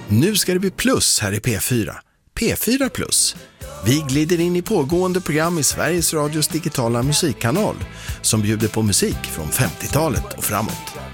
Nu ska det bli plus här i P4. P4 Plus. Vi glider in i pågående program i Sveriges Radios digitala musikkanal som bjuder på musik från 50-talet och framåt.